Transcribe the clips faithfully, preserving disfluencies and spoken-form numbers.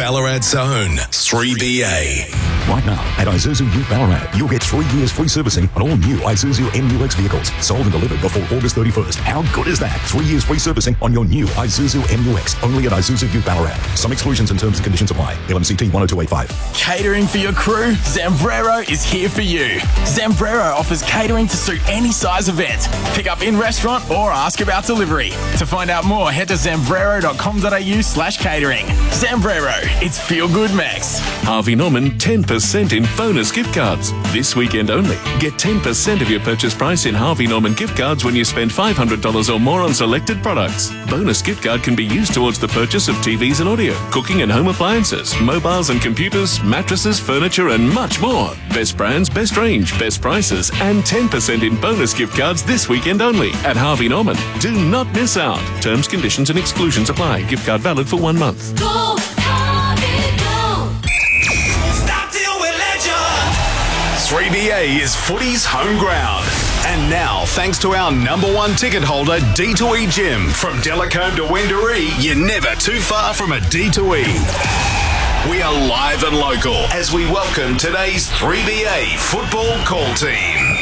Ballarat's own three B A. Right now, at Isuzu Ute Ballarat, you'll get three years free servicing on all new Isuzu M U X vehicles, sold and delivered before August thirty-first. How good is that? Three years free servicing on your new Isuzu M U X, only at Isuzu Ute Ballarat. Some exclusions and terms and conditions apply. L M C T one oh two eight five. Catering for your crew? Zambrero is here for you. Zambrero offers catering to suit any size event. Pick up in restaurant or ask about delivery. To find out more, head to zambrero dot com dot a u slash catering. Zambrero, it's feel good, Max. Harvey Norman, ten percent in bonus gift cards. This weekend only. Get ten percent of your purchase price in Harvey Norman gift cards when you spend five hundred dollars or more on selected products. Bonus gift card can be used towards the purchase of T Vs and audio, cooking and home appliances, mobiles and computers, mattresses, furniture and much more. Best brands, best range, best prices and ten percent in bonus gift cards this weekend only at Harvey Norman. Do not miss out. Terms, conditions and exclusions apply. Gift card valid for one month. Go, Harvey, go. Stop till we let you. three B A is footy's home ground. And now, thanks to our number one ticket holder, D two E Gym. From Delacombe to Wendouree, you're never too far from a D two E. We are live and local as we welcome today's three B A football call team.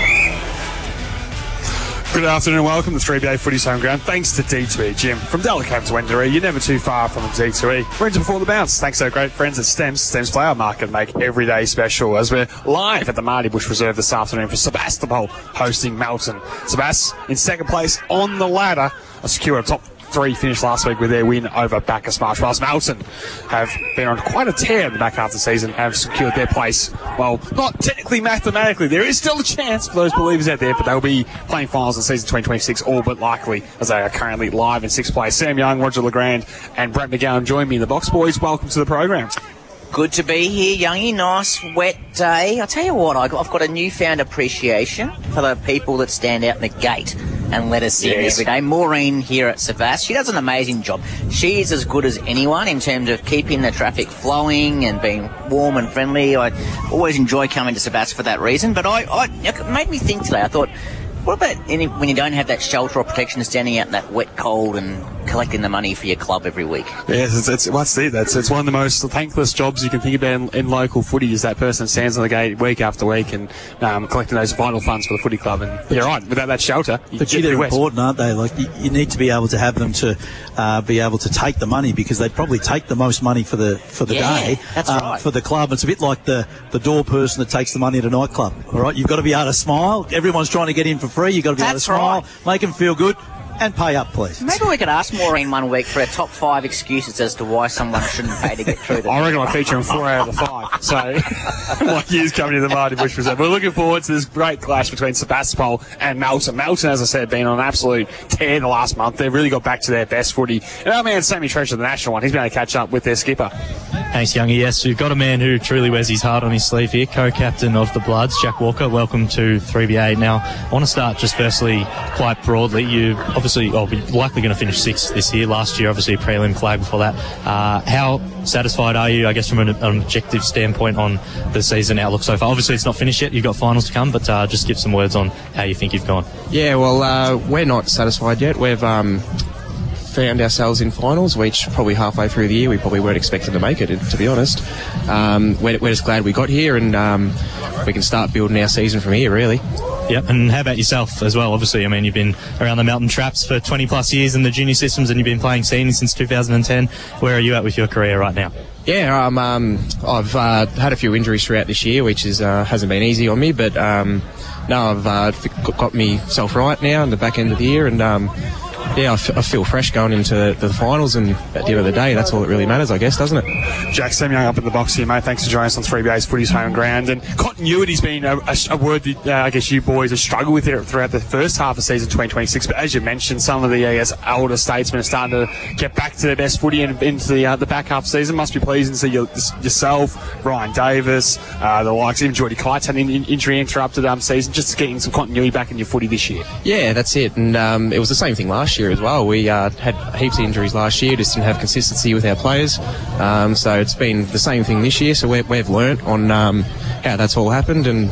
Good afternoon and welcome to three B A Footy's Home Ground. Thanks to D two E Gym. From Delacombe to Wendouree, you're never too far from a D two E. We're into Before the Bounce. Thanks to our great friends at Stems. Stems Flower Market make every day special as we're live at the Marty Bush Reserve this afternoon for Sebastopol hosting Melton. Sebas in second place on the ladder, a secure top three finished last week with their win over Bacchus Marsh, whilst Melton have been on quite a tear in the back half of the season and have secured their place. Well, not technically mathematically, there is still a chance for those believers out there, but they'll be playing finals in season twenty twenty-six, all but likely, as they are currently live in sixth place. Sam Young, Roger Legrand and Brett McGowan join me in the box. Boys, welcome to the program. Good to be here, Youngie. Nice wet day. I'll tell you what, I've got a newfound appreciation for the people that stand out in the gate and let us in yes. every day. Maureen here at Sebas, she does an amazing job. She is as good as anyone in terms of keeping the traffic flowing and being warm and friendly. I always enjoy coming to Sebas for that reason. But I, I it made me think today. I thought, what about any, when you don't have that shelter or protection, standing out in that wet cold and collecting the money for your club every week? Yes, it's, it's what's it? That's it's one of the most thankless jobs you can think about in, in local footy. Is that person stands on the gate week after week and um, collecting those vital funds for the footy club. And you're right, without that shelter, you but they're important, aren't they? Like you, you need to be able to have them to uh, be able to take the money, because they probably take the most money for the for the yeah, day that's uh, right. for the club. It's a bit like the the door person that takes the money at a nightclub. All right, you've got to be able to smile. Everyone's trying to get in for free. You've got to be that's able to smile, right. make them feel good. And pay up, please. Maybe we could ask Maureen one week for a top five excuses as to why someone shouldn't pay to get through the I reckon I feature in four out of the five. So, like years coming to the Marty Bush Reserve. We're looking forward to this great clash between Sebastopol and Melton. Melton, as I said, been on an absolute tear the last month. They've really got back to their best footy. And our man, Sammy Treasure, the national one, he's been able to catch up with their skipper. Thanks, Youngie. Yes, we've got a man who truly wears his heart on his sleeve here, co-captain of the Bloods, Jack Walker. Welcome to three B A. Now, I want to start just firstly quite broadly. You obviously, oh, likely going to finish sixth this year. Last year, obviously, a prelim flag before that. Uh, how satisfied are you, I guess, from an, an objective standpoint on the season outlook so far? Obviously, it's not finished yet. You've got finals to come, but uh, just give some words on how you think you've gone. Yeah, well, uh, we're not satisfied yet. We've um, found ourselves in finals, which probably halfway through the year we probably weren't expecting to make it, to be honest. Um, we're, we're just glad we got here, and um, we can start building our season from here, really. Yep, and how about yourself as well? Obviously, I mean, you've been around the Melton Traps for twenty plus years in the junior systems, and you've been playing senior since two thousand ten. Where are you at with your career right now? Yeah, um, um, I've uh, had a few injuries throughout this year, which is uh, hasn't been easy on me, but um, no, I've uh, got myself right now in the back end of the year, and um, yeah, I, f- I feel fresh going into the finals, and at the end of the day, that's all that really matters, I guess, doesn't it? Jack, Sam Young up in the box here, mate. Thanks for joining us on three B A's Footy's Home Ground. And continuity's been a, a, a word that uh, I guess you boys have struggled with it throughout the first half of season twenty twenty-six. But as you mentioned, some of the I guess, elder statesmen are starting to get back to their best footy and into the uh, the back half of the season. Must be pleasing to see your, yourself, Ryan Davis, uh, the likes, even Geordie Kites had an in, injury interrupted um, season, just getting some continuity back in your footy this year. Yeah, that's it. And um, it was the same thing last year as well. We uh, had heaps of injuries last year, just didn't have consistency with our players. Um, so it's been the same thing this year. So we're, we've learnt on um, how that's all happened, and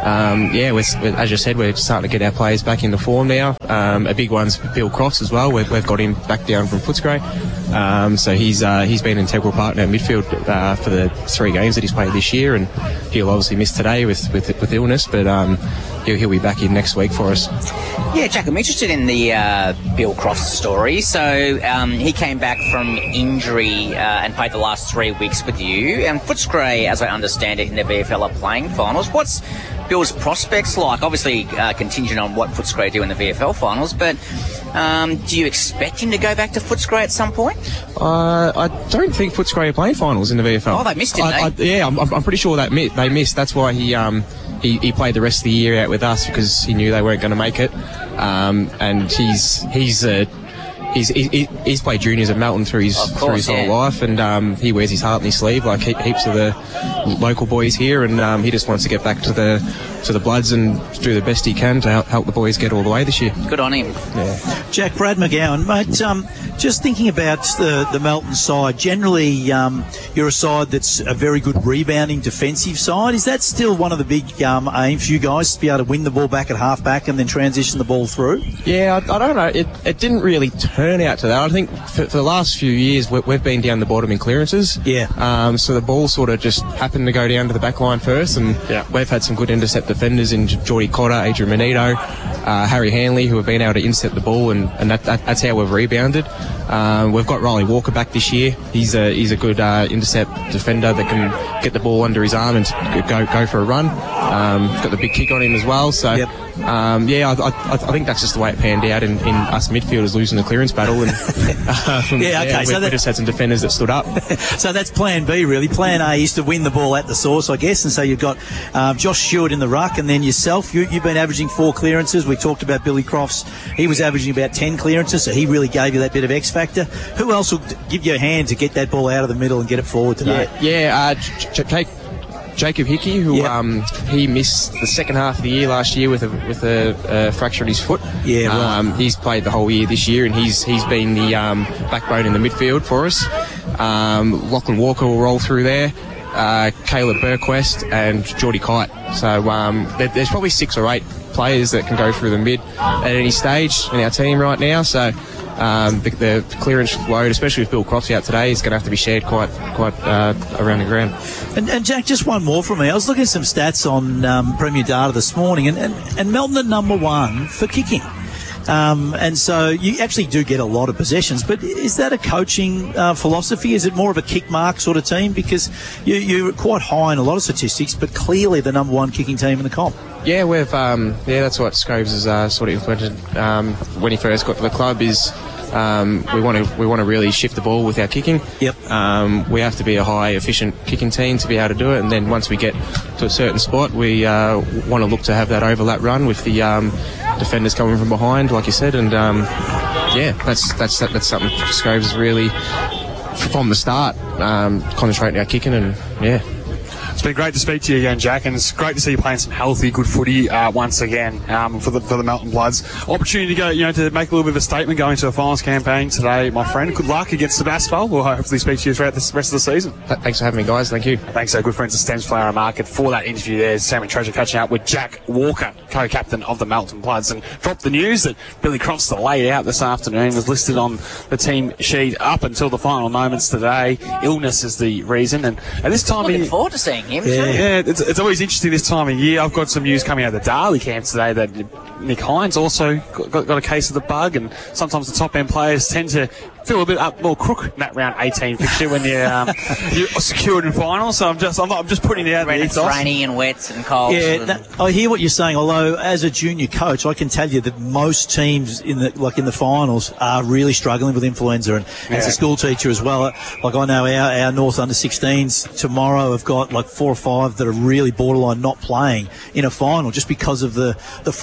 um, yeah, we're, we're, as you said, we're starting to get our players back into form now. Um, a big one's Bill Crofts as well. We've, we've got him back down from Footscray. Um, so he's uh, he's been an integral part in our midfield uh, for the three games that he's played this year, and he'll obviously miss today with, with, with illness, but um, he'll, he'll be back in next week for us. Yeah, Jack, I'm interested in the uh, Bill Crofts story. So um, he came back from injury uh, and played the last three weeks with you. And Footscray, as I understand it, in the V F L are playing finals. What's Bill's prospects like? Obviously uh, contingent on what Footscray do in the V F L finals, but um, do you expect him to go back to Footscray at some point? Uh, I don't think Footscray are playing finals in the V F L. Oh, they missed it, I, I, yeah, I'm, I'm pretty sure that mi- they missed. That's why he... Um, He, he played the rest of the year out with us because he knew they weren't going to make it, um, and he's he's uh, he's he, he's played juniors at Melton through his course, through his yeah. whole life, and um, he wears his heart on his sleeve like he, heaps of the local boys here, and um, he just wants to get back to the to the Bloods and do the best he can to help, help the boys get all the way this year. Good on him. Yeah. Jack, Brad McGowan, mate, um, just thinking about the, the Melton side, generally um, you're a side that's a very good rebounding defensive side. Is that still one of the big um, aims for you guys, to be able to win the ball back at half-back and then transition the ball through? Yeah, I, I don't know. It, it didn't really turn out to that. I think for, for the last few years we, we've been down the bottom in clearances. Yeah. Um, so the ball sort of just happened to go down to the back line first, and Yeah. we've had some good intercept defenders in Geordie Cotter, Adrian Manito, uh, Harry Hanley, who have been able to intercept the ball, and, and that, that, that's how we've rebounded. Um, we've got Riley Walker back this year. He's a he's a good uh, intercept defender that can get the ball under his arm and go go for a run. Um, got the big kick on him as well. So Yep. um, yeah, I, I, I think that's just the way it panned out in, in us midfielders losing the clearance battle. And um, Yeah, okay, we, so we that- just had some defenders that stood up. So that's plan B, really. Plan A is to win the ball at the source, I guess. And so you've got um, Josh Stewart in the ruck, and then yourself. You, you've been averaging four clearances. We talked about Billy Crofts. He was averaging about ten clearances, so he really gave you that bit of X factor. Who else will d- give you a hand to get that ball out of the middle and get it forward today? Yeah, yeah. Uh, J- J- Jake, Jacob Hickey, who Yep. um, he missed the second half of the year last year with a with a uh, fracture in his foot. Yeah, right. Um, he's played the whole year this year, and he's he's been the um, backbone in the midfield for us. Um, Lachlan Walker will roll through there. Uh, Caleb Burquest and Geordie Kite. So um, there, there's probably six or eight players that can go through the mid at any stage in our team right now. So um, the, the clearance load, especially with Bill Crofts out today, is going to have to be shared quite quite uh, around the ground. And, and Jack, just one more from me. I was looking at some stats on um, Premier Data this morning, and, and, and Melton are number one for kicking. Um, and so you actually do get a lot of possessions, but is that a coaching uh, philosophy? Is it more of a kick mark sort of team? Because you, you're quite high in a lot of statistics, but clearly the number one kicking team in the comp. Yeah, we've um, yeah, that's what Scobes has uh, sort of implemented um, when he first got to the club. Is um, we want to we want to really shift the ball with our kicking. Yep. Um, we have to be a high efficient kicking team to be able to do it, and then once we get to a certain spot, we uh, want to look to have that overlap run with the um, defenders coming from behind, like you said, and um, yeah, that's that's that's something Scobes has really from the start um, concentrating our kicking, and yeah. It's been great to speak to you again, Jack, and it's great to see you playing some healthy, good footy uh, once again um, for the for the Melton Bloods. Opportunity to go, you know, to make a little bit of a statement going to a finals campaign today, my friend. Good luck against Sebastopol. We'll hopefully speak to you throughout the rest of the season. Th- thanks for having me, guys. Thank you. Thanks, our good friends at Stems Flower Market for that interview there. Sam and Treasure catching up with Jack Walker, co-captain of the Melton Bloods, and dropped the news that Billy Crofts, the laid out this afternoon, was listed on the team sheet up until the final moments today. Illness is the reason, and at this time, Looking he, forward to seeing him. yeah, too. yeah it's, it's always interesting this time of year. I've got some news coming out of the Darley camp today that Nick Hines also got, got, got a case of the bug, and sometimes the top end players tend to feel a bit up more crook in that round eighteen fixture when you're, um, you're secured in finals. So I'm just I'm, I'm just putting it out When there. it's rainy and wet and cold. Yeah, that, I hear what you're saying. Although, as a junior coach, I can tell you that most teams in the like in the finals are really struggling with influenza. And Yeah. as a school teacher as well, like I know our, our North under sixteens tomorrow have got like four or five that are really borderline not playing in a final just because of the, the flu that is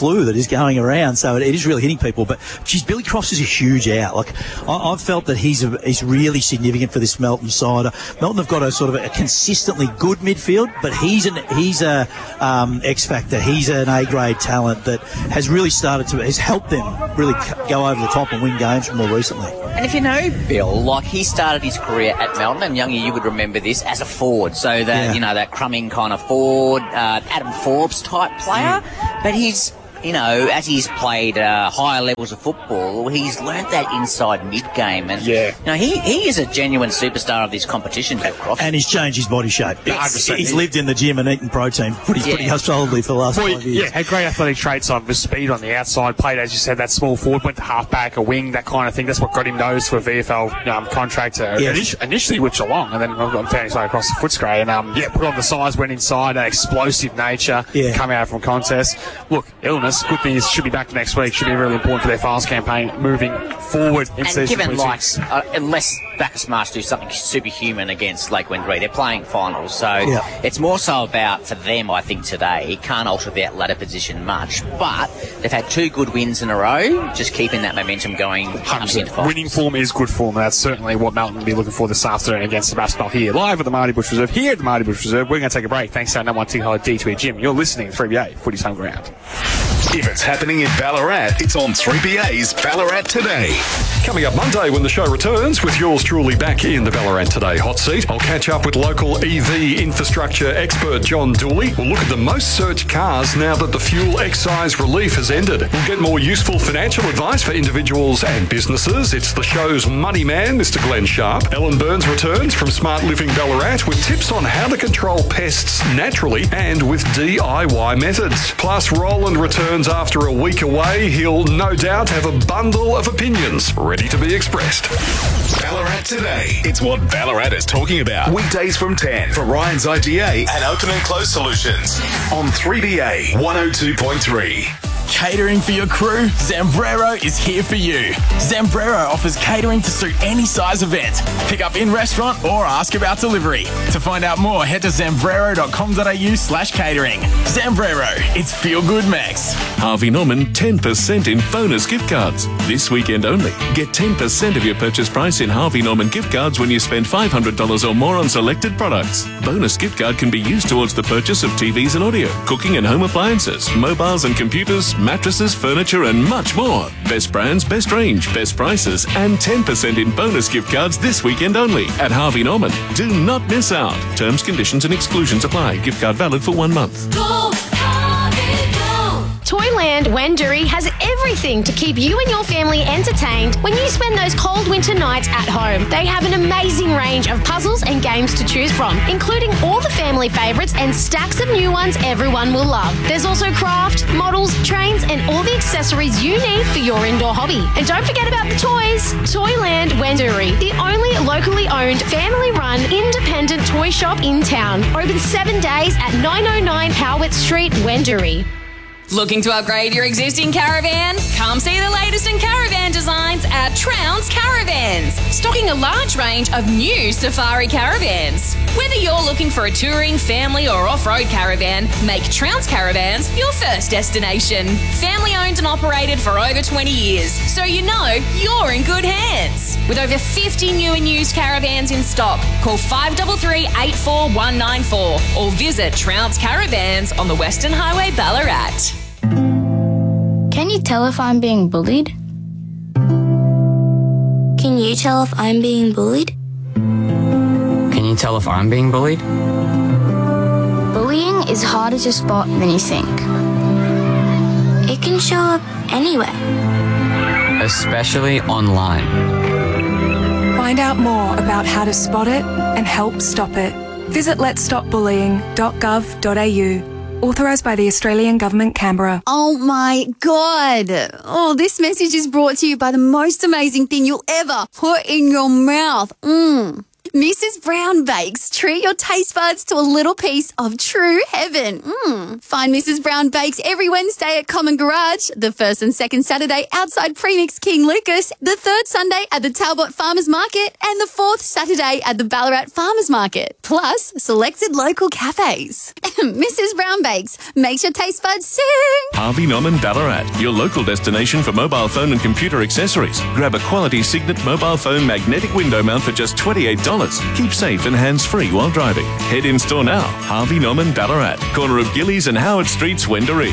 going around, so it, it is really hitting people. But, geez, Billy Cross is a huge out. Like, I, I've felt that he's a, he's really significant for this Melton side. Uh, Melton have got a sort of a consistently good midfield, but he's an he's a um, X factor. He's an A grade talent that has really started to has helped them really go over the top and win games more recently. And if you know Bill, like he started his career at Melton, and Youngie, you would remember this as a forward. So that Yeah. you know that crumbing kind of forward, uh, Adam Forbes type player. Mm. But he's, you know, as he's played uh, higher levels of football, he's learnt that inside mid game, and yeah, you know, he he is a genuine superstar of this competition. Bill Cross. And he's changed his body shape. It's, he's lived in the gym and eaten protein pretty Yeah. pretty solidly for the last Well, five years. yeah, had great athletic traits on the speed on the outside, played, as you said, that small forward, went to half-back, a wing, that kind of thing. That's what got him those for a V F L um, contract uh, Yeah. init- initially with Geelong, and then found his way across the Footscray, and um, yeah, put on the size, went inside, an explosive nature, Yeah. come out from contest. Look, illness, good thing is should be back next week, should be really important for their finals campaign moving forward in And season given, like, twenty-six. uh, unless Bacchus Marsh do something superhuman against Lake Wendouree, they're playing finals, so Yeah. it's more so about, for them, I think, today, he can't alter that ladder position much, but they've had two good wins in a row, just keeping that momentum going. one hundred coming into percent. finals. Winning form is good form, and that's certainly what Melton will be looking for this afternoon against Sebastopol here, live at the Marty Bush Reserve. Here at the Marty Bush Reserve, we're going to take a break. Thanks to our number one ticket holder, D two E Jim. You're listening to three B A, Footy's Home Ground. If it's happening in Ballarat, it's on three B A's Ballarat Today. Coming up Monday when the show returns with yours truly back in the Ballarat Today hot seat. I'll catch up with local E V infrastructure expert John Dooley. We'll look at the most searched cars now that the fuel excise relief has ended. We'll get more useful financial advice for individuals and businesses. It's the show's money man, Mister Glenn Sharp. Ellen Burns returns from Smart Living Ballarat with tips on how to control pests naturally and with D I Y methods. Plus, Roland returns after a week away. He'll no doubt have a bundle of opinions ready to be expressed. Ballarat Today. It's what Ballarat is talking about. Weekdays from ten for Ryan's I G A and Open and Close Solutions on three B A one oh two point three. Catering for your crew? Zambrero is here for you. Zambrero offers catering to suit any size event. Pick up in restaurant or ask about delivery. To find out more, head to zambrero dot com dot a u slash catering. Zambrero, it's feel good, Max. Harvey Norman ten percent in bonus gift cards. This weekend only. Get ten percent of your purchase price in Harvey Norman gift cards when you spend five hundred dollars or more on selected products. Bonus gift card can be used towards the purchase of T Vs and audio, cooking and home appliances, mobiles and computers, mattresses, furniture and much more. Best brands, best range, best prices and ten percent in bonus gift cards this weekend only at Harvey Norman. Do not miss out. Terms, conditions and exclusions apply. Gift card valid for one month. Go, Harvey, go! Toyland Wendouree has everything to keep you and your family entertained when you spend those cold winter nights at home. They have an amazing range of puzzles and games to choose from, including all the family favourites and stacks of new ones everyone will love. There's also craft, models, trains and all the accessories you need for your indoor hobby. And don't forget about the toys. Toyland Wendouree, the only locally owned, family-run, independent toy shop in town. Open seven days at nine oh nine Howard Street, Wendouree. Looking to upgrade your existing caravan? Come see the latest in caravan designs at Trounce Caravans, stocking a large range of new safari caravans. Whether you're looking for a touring, family or off-road caravan, make Trounce Caravans your first destination. Family owned and operated for over twenty years, so you know you're in good hands. With over fifty new and used caravans in stock, call five three three, eight four one nine four or visit Trounce Caravans on the Western Highway, Ballarat. Can you tell if I'm being bullied? Can you tell if I'm being bullied? Can you tell if I'm being bullied? Bullying is harder to spot than you think. It can show up anywhere. Especially online. Find out more about how to spot it and help stop it. Visit lets stop bullying dot gov dot a u. Authorised by the Australian Government, Canberra. Oh my God. Oh, this message is brought to you by the most amazing thing you'll ever put in your mouth. Mmm. Missus Brown Bakes. Treat your taste buds to a little piece of true heaven. Mm. Find Missus Brown Bakes every Wednesday at Common Garage, the first and second Saturday outside Premix King Lucas, the third Sunday at the Talbot Farmers Market, and the fourth Saturday at the Ballarat Farmers Market. Plus, selected local cafes. Missus Brown Bakes makes your taste buds sing. Harvey Norman Ballarat, your local destination for mobile phone and computer accessories. Grab a quality Signet mobile phone magnetic window mount for just twenty-eight dollars. Keep safe and hands-free while driving. Head in store now. Harvey Norman Ballarat, corner of Gillies and Howard Streets, Wendouree.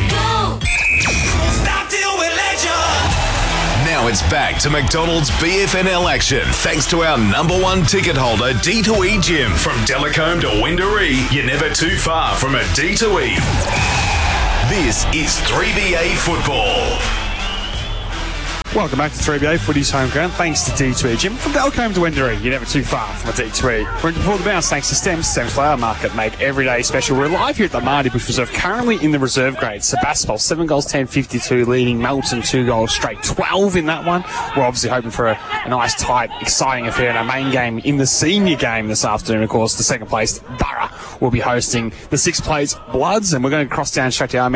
Now it's back to McDonald's B F N L action thanks to our number one ticket holder, D two E Gym. From Delacombe to Wendouree, you're never too far from a D two E. This is three B A football. Welcome back to three B A Footy's Home Ground. Thanks to D two E Gym. From Delacombe to Wendouree, you're never too far from a D two E. We're in before the bounce thanks to Stems. Stems Flower Market make every day special. We're live here at the Marty Bush Reserve, currently in the reserve grade. Sebastopol, seven goals, ten fifty-two, leading Melton, two goals straight, twelve in that one. We're obviously hoping for a, a nice, tight, exciting affair in our main game in the senior game this afternoon. Of course, the second place, Borough, will be hosting the sixth place Bloods, and we're going to cross down straight to our man